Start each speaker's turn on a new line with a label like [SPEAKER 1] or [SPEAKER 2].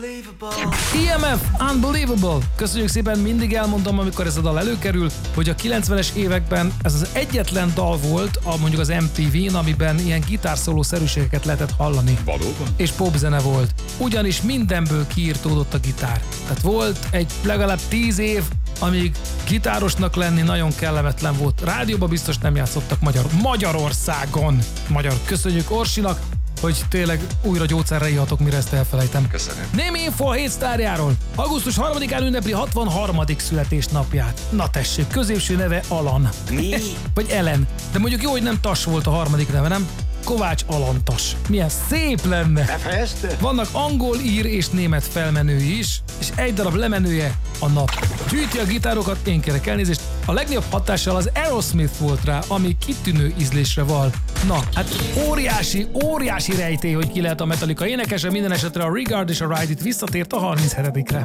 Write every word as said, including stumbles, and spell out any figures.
[SPEAKER 1] i em ef Unbelievable. Köszönjük szépen, mindig elmondom, amikor ez a dal előkerül, hogy a kilencvenes években ez az egyetlen dal volt, a, mondjuk az em té vén, amiben ilyen gitárszóló-szerűségeket lehetett hallani.
[SPEAKER 2] Valóban?
[SPEAKER 1] És popzene volt. Ugyanis mindenből kiírtódott a gitár. Tehát volt egy legalább tíz év, amíg gitárosnak lenni nagyon kellemetlen volt. Rádióban biztos nem játszottak magyar. Magyarországon! Magyar. Köszönjük Orsinak, hogy tényleg újra gyógyszerre ihatok, mire ezt elfelejtem.
[SPEAKER 2] Köszönöm.
[SPEAKER 1] Némi info a hét sztárjáról. augusztus harmadikán ünnepli hatvanharmadik születésnapját. Na tessék, középső neve Alan.
[SPEAKER 2] Mi?
[SPEAKER 1] Vagy Ellen. De mondjuk jó, hogy nem Tas volt a harmadik neve, nem? Kovács Alantas. Milyen szép lenne!
[SPEAKER 2] Befejezte?
[SPEAKER 1] Vannak angol, ír és német felmenői is, és egy darab lemenője a nap. Gyűjti a gitárokat, én kérek elnézést. A legnagyobb hatással az Aerosmith volt rá, ami kitűnő ízlésre val. Na, hát óriási, óriási rejtély, hogy ki lehet a Metallica énekese, minden esetre a Regard és a Ride It visszatért a harminchetedikre